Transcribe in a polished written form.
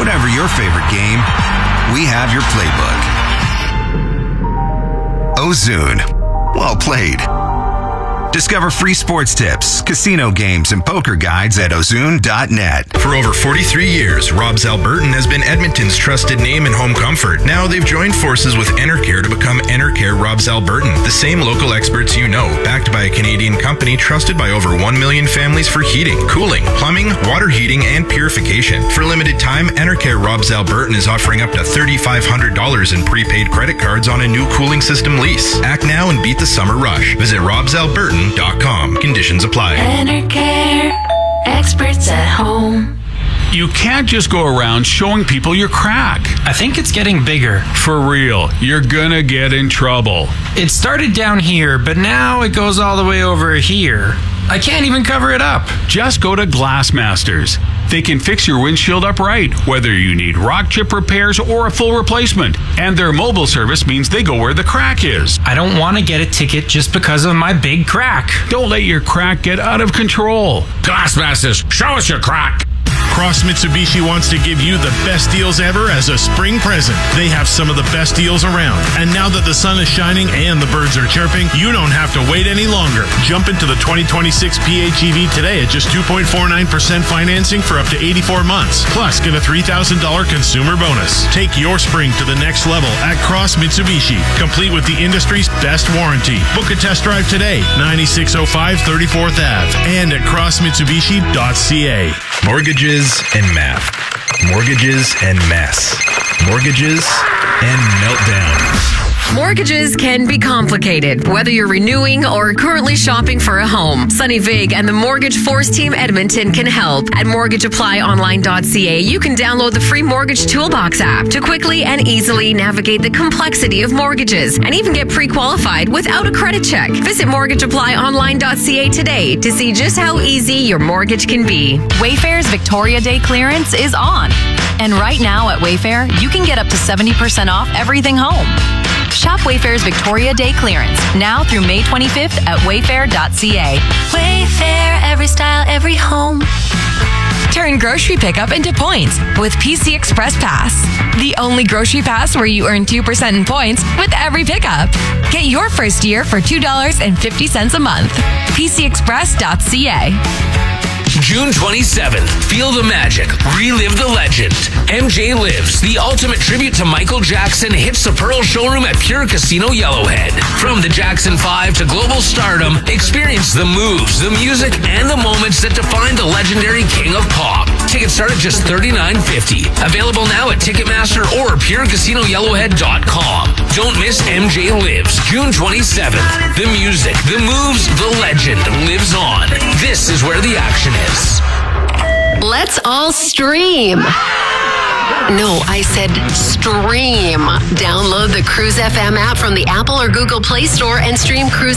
Whatever your favorite game, we have your playbook. Ozoon. Well played. Discover free sports tips, casino games, and poker guides at ozoon.net. For over 43 years, Rob's Albertan has been Edmonton's trusted name in home comfort. Now they've joined forces with Enercare to become Enercare Rob's Albertan, the same local experts you know, backed by a Canadian company trusted by over 1 million families for heating, cooling, plumbing, water heating, and purification. For a limited time, Enercare Rob's Albertan is offering up to $3,500 in prepaid credit cards on a new cooling system lease. Act now and beat the summer rush. Visit robsalbertan.com. Conditions apply. Enercare, experts at home. You can't just go around showing people your crack. I think it's getting bigger. For real, you're gonna get in trouble. It started down here, but now it goes all the way over here. I can't even cover it up. Just go to Glassmasters. They can fix your windshield up right, whether you need rock chip repairs or a full replacement. And their mobile service means they go where the crack is. I don't want to get a ticket just because of my big crack. Don't let your crack get out of control. Glassmasters, show us your crack. Cross Mitsubishi wants to give you the best deals ever as a spring present. They have some of the best deals around. And now that the sun is shining and the birds are chirping, you don't have to wait any longer. Jump into the 2026 PHEV today at just 2.49% financing for up to 84 months. Plus, get a $3,000 consumer bonus. Take your spring to the next level at Cross Mitsubishi, complete with the industry's best warranty. Book a test drive today, 9605 34th Ave, and at crossmitsubishi.ca. Mortgages and math. Mortgages and mess. Mortgages and meltdown. Mortgages can be complicated, whether you're renewing or currently shopping for a home. Sunny Vig and the Mortgage Force Team Edmonton can help. At mortgageapplyonline.ca, you can download the free Mortgage Toolbox app to quickly and easily navigate the complexity of mortgages and even get pre-qualified without a credit check. Visit mortgageapplyonline.ca today to see just how easy your mortgage can be. Wayfair's Victoria Day clearance is on. And right now at Wayfair, you can get up to 70% off everything home. Shop Wayfair's Victoria Day clearance now through May 25th at wayfair.ca. Wayfair, every style, every home. Turn grocery pickup into points with PC Express Pass. The only grocery pass where you earn 2% in points with every pickup. Get your first year for $2.50 a month. PCExpress.ca. June 27th, feel the magic, relive the legend. MJ Lives, the ultimate tribute to Michael Jackson, hits the Pearl Showroom at Pure Casino Yellowhead. From the Jackson 5 to global stardom, experience the moves, the music, and the moments that define the legendary king of pop. Tickets start at just $39.50. Available now at Ticketmaster or purecasinoyellowhead.com. Don't miss MJ Lives, June 27th. The music, the moves, the legend lives on. This is where the action is. Let's all stream. No, I said stream. Download the Cruise FM app from the Apple or Google Play Store and stream Cruise